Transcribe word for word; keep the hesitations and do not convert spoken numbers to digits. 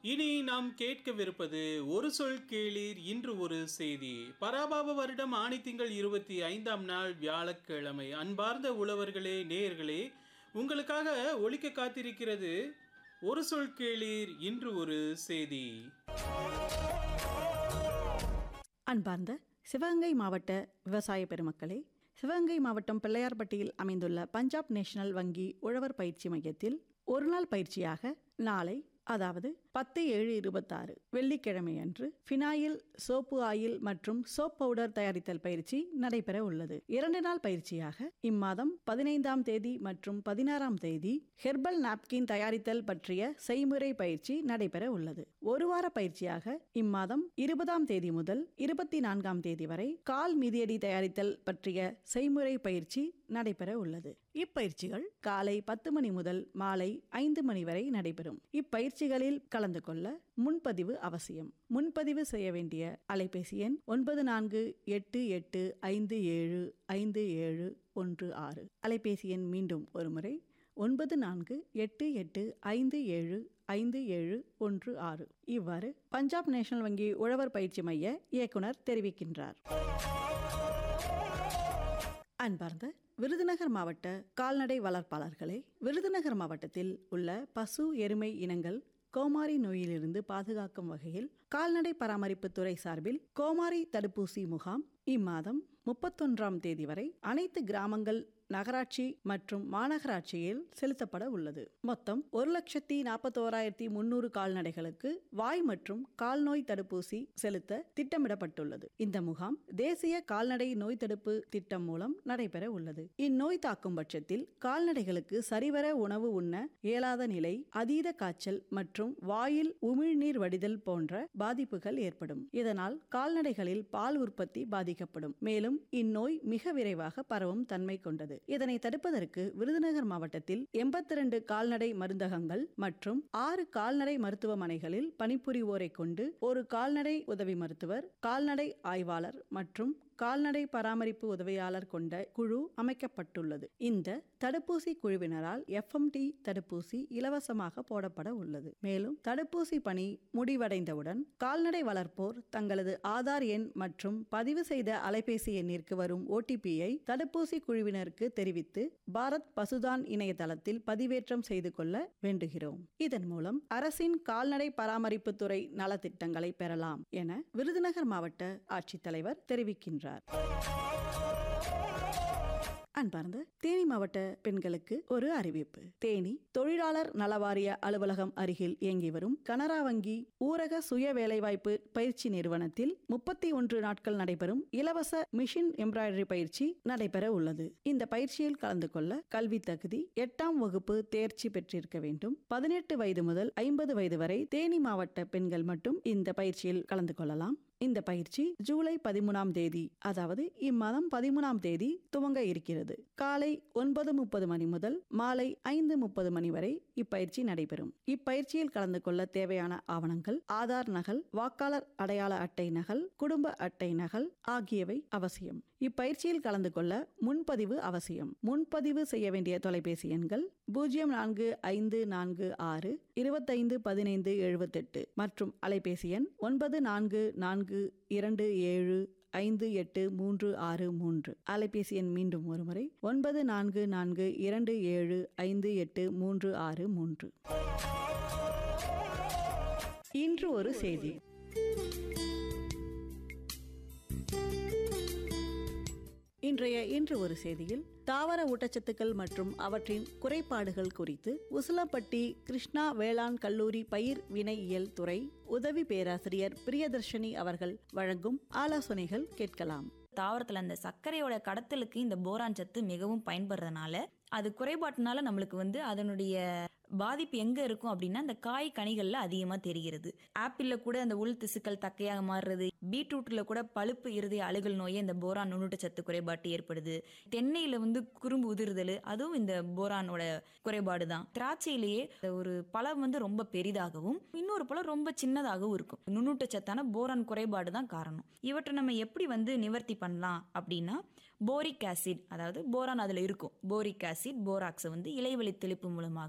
இனி நாம் கேட்கவிருப்பது ஒரு சொல் கேளீர் இன்று ஒரு செய்தி. பராபாப வருடம் ஆணி திங்கள் இருபத்தி ஐந்தாம் நாள் வியாழக்கிழமை. அன்பார்ந்த உழவர்களே, நேயர்களே, உங்களுக்காக ஒலிக்க காத்திருக்கிறது ஒரு சொல் கேளீர் இன்று ஒரு செய்தி. அன்பார்ந்த சிவகங்கை மாவட்ட விவசாய பெருமக்களே, சிவகங்கை மாவட்டம் பிள்ளையார்பட்டியில் அமைந்துள்ள பஞ்சாப் நேஷனல் வங்கி உழவர் பயிற்சி மையத்தில் ஒரு நாள் பயிற்சியாக நாளை, அதாவது பத்து ஏழு இருபத்தாறு வெள்ளிக்கிழமை அன்று ஃபினாயில், சோப்பு ஆயில் மற்றும் சோப் பவுடர் தயாரித்தல் பயிற்சி நடைபெற உள்ளது. இரண்டு நாள் பயிற்சியாக இம்மாதம் பதினைந்தாம் தேதி மற்றும் பதினாறாம் தேதி ஹெர்பல் நாப்கின் தயாரித்தல் பற்றிய செய்முறை பயிற்சி நடைபெற உள்ளது. ஒரு வார பயிற்சியாக இம்மாதம் இருபதாம் தேதி முதல் இருபத்தி நான்காம் தேதி வரை கால் மிதியடி தயாரித்தல் பற்றிய செய்முறை பயிற்சி நடைபெற உள்ளது. இப்பயிற்சிகள் காலை பத்து மணி முதல் மாலை ஐந்து மணி வரை நடைபெறும். இப்பயிற்சிகளில் கலந்து கொள்ள முன்பதிவு அவசியம். முன்பதிவு செய்ய வேண்டிய அலைபேசி எண் ஒன்பது நான்கு எட்டு எட்டு ஐந்து ஏழு ஐந்து ஏழு ஒன்று ஆறு. அலைபேசி எண் மீண்டும் ஒருமுறை ஒன்பது நான்கு எட்டு எட்டு ஐந்து ஏழு ஐந்து ஏழு ஒன்று ஆறு. இவ்வாறு பஞ்சாப் நேஷனல் வங்கி உழவர் பயிற்சி மைய இயக்குனர் தெரிவிக்கின்றார். அன்பார்ந்த விருதுநகர் மாவட்ட கால்நடை வளர்ப்பாளர்களே, விருதுநகர் மாவட்டத்தில் உள்ள பசு எருமை இனங்கள் கோமாரி நோயிலிருந்து பாதுகாக்கும் வகையில் கால்நடை பராமரிப்பு துறை சார்பில் கோமாரி தடுப்பூசி முகாம் இம்மாதம் முப்பத்தொன்றாம் தேதி வரை அனைத்து கிராமங்கள், நகராட்சி மற்றும் மாநகராட்சியில் செலுத்தப்பட உள்ளது. மொத்தம் ஒரு லட்சத்தி நாற்பத்தோராயிரத்தி முன்னூறு கால்நடைகளுக்கு வாய் மற்றும் கால்நோய் தடுப்பூசி செலுத்த திட்டமிடப்பட்டுள்ளது. இந்த முகாம் தேசிய கால்நடை நோய் தடுப்பு திட்டம் மூலம் நடைபெற உள்ளது. இந்நோய் தாக்கும் பட்சத்தில் கால்நடைகளுக்கு சரிவர உணவு உண்ண இயலாத நிலை, அதீத காய்ச்சல் மற்றும் வாயில் உமிழ்நீர் வடிதல் போன்ற பாதிப்புகள் ஏற்படும். இதனால் கால்நடைகளில் பால் உற்பத்தி பாதிக்கப்படும். மேலும் இந்நோய் மிக விரைவாக பரவும் தன்மை கொண்டது. இதனை தடுப்பதற்கு விருதுநகர் மாவட்டத்தில் எண்பத்தி இரண்டு கால்நடை மருந்தகங்கள் மற்றும் ஆறு கால்நடை மருத்துவமனைகளில் பணிபுரிவோரை கொண்டு ஒரு கால்நடை உதவி மருத்துவர், கால்நடை ஆய்வாளர் மற்றும் கால்நடை பராமரிப்பு உதவியாளர் கொண்ட குழு அமைக்கப்பட்டுள்ளது. இந்த தடுப்பூசி குழுவினரால் எஃப் எம் டி தடுப்பூசி இலவசமாக போடப்பட உள்ளது. மேலும் தடுப்பூசி பணி முடிவடைந்தவுடன் கால்நடை வளர்ப்போர் தங்களது ஆதார் எண் மற்றும் பதிவு செய்த அலைபேசி எண்ணிற்கு வரும் ஓ டி பியை தடுப்பூசி குழுவினருக்கு தெரிவித்து பாரத் பசுதான் இணையதளத்தில் பதிவேற்றம் செய்து கொள்ள வேண்டுகிறோம். இதன் மூலம் அரசின் கால்நடை பராமரிப்பு துறை நலத்திட்டங்களை பெறலாம் என விருதுநகர் மாவட்ட ஆட்சித்தலைவர் தெரிவிக்கின்றார். அன்பார்ந்த தேனி மாவட்ட பெண்களுக்கு ஒரு அறிவிப்பு. தேனி தொழிலாளர் நலவாரிய அலுவலகம் அருகில் இயங்கி வரும் கனரா வங்கி ஊரக சுய வேலைவாய்ப்பு பயிற்சி நிறுவனத்தில் முப்பத்தி ஒன்று நாட்கள் நடைபெறும் இலவச மிஷின் எம்ப்ராய்டரி பயிற்சி நடைபெற உள்ளது. இந்த பயிற்சியில் கலந்து கொள்ள கல்வி தகுதி எட்டாம் வகுப்பு தேர்ச்சி பெற்றிருக்க வேண்டும். பதினெட்டு வயது முதல் ஐம்பது வயது வரை தேனி மாவட்ட பெண்கள் மட்டும் இந்த பயிற்சியில் கலந்து கொள்ளலாம். இந்த பயிற்சி ஜூலை பதிமூணாம் தேதி, அதாவது இம்மாதம் பதிமூணாம் தேதி துவங்க இருக்கிறது. காலை ஒன்பது முப்பது மணி முதல் மாலை ஐந்து முப்பது மணி வரை இப்பயிற்சி நடைபெறும். இப்பயிற்சியில் கலந்து கொள்ள தேவையான ஆவணங்கள் ஆதார் நகல், வாக்காளர் அடையாள அட்டை நகல், குடும்ப அட்டை நகல் ஆகியவை அவசியம். இப்பயிற்சியில் கலந்து கொள்ள முன்பதிவு அவசியம். முன்பதிவு செய்ய வேண்டிய தொலைபேசி எண்கள் பூஜ்ஜியம் நான்கு ஐந்து நான்கு ஆறு இருபத்தைந்து பதினைந்து எழுபத்தெட்டு மற்றும் அலைபேசி எண் ஒன்பது நான்கு நான்கு இரண்டு ஏழு ஐந்து எட்டு மூன்று ஆறு மூன்று. அலைபேசி எண் மீண்டும் ஒருமுறை ஒன்பது நான்கு நான்கு இரண்டு ஏழு ஐந்து எட்டு மூன்று ஆறு மூன்று. இன்று ஒரு செய்தி. இன்றைய இன்று ஒரு செய்தியில் தாவர ஊட்டச்சத்துக்கள் மற்றும் அவற்றின் குறைபாடுகள் குறித்து உசிலம்பட்டி கிருஷ்ணா வேளாண் கல்லூரி பயிர் வினையியல் துறை உதவி பேராசிரியர் பிரியதர்ஷினி அவர்கள் வழங்கும் ஆலோசனைகள் கேட்கலாம். தாவரத்துல அந்த சர்க்கரையோட கடத்தலுக்கு இந்த போரான் சத்து மிகவும் பயன்படுறதுனால அது குறைபாட்டுனால நம்மளுக்கு வந்து அதனுடைய பாதிப்பு எங்க இருக்கும் அப்படின்னா அந்த காய் கனிகள்ல அதிகமா தெரிகிறது. ஆப்பிள்ல கூட அந்த உள் திசுக்கள் தக்கையாக மாறுறது, பீட்ரூட்ல கூட பழுப்பு இருதய அழுகல் நோயை இந்த போரான் நுண்ணூட்டச்சத்து குறைபாட்டு ஏற்படுது. தென்னையில வந்து குறும்பு உதிர்தல், அதுவும் இந்த போரானோட குறைபாடு தான். திராட்சையிலேயே ஒரு பழம் வந்து ரொம்ப பெரிதாகவும் இன்னொரு பழம் ரொம்ப சின்னதாகவும் இருக்கும். நுண்ணூட்டச்சத்தான போரான் குறைபாடு தான் காரணம். இவற்றை நம்ம எப்படி வந்து நிவர்த்தி பண்ணலாம் அப்படின்னா போரிக் ஆசிட், அதாவது போரான் அதுல இருக்கும், போரிக் ஆசிட் போராக்ஸை வந்து இலைவெளி தெளிப்பு மூலமாக